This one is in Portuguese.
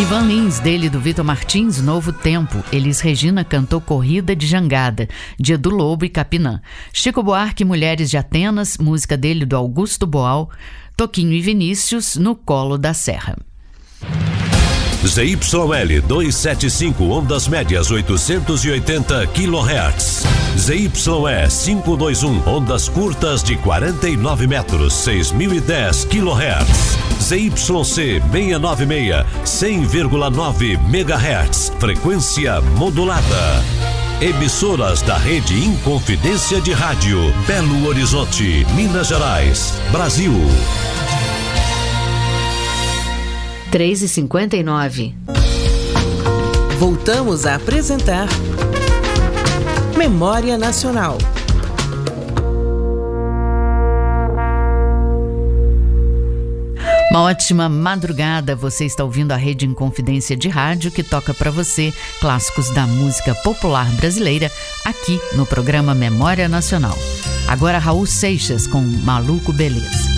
Ivan Lins, dele do Vitor Martins, Novo Tempo. Elis Regina cantou Corrida de Jangada, Dia do Lobo e Capinã. Chico Buarque, Mulheres de Atenas, música dele do Augusto Boal. Toquinho e Vinícius, No Colo da Serra. ZYL 275, ondas médias 880 kHz. ZYE 521, ondas curtas de 49 metros, 6010 kHz. ZYC 696, 100,9 MHz, frequência modulada. Emissoras da Rede Inconfidência de Rádio, Belo Horizonte, Minas Gerais, Brasil. 3h59. Voltamos a apresentar Memória Nacional. Uma ótima madrugada, você está ouvindo a Rede Inconfidência de Rádio, que toca para você clássicos da música popular brasileira, aqui no programa Memória Nacional. Agora Raul Seixas com Maluco Beleza.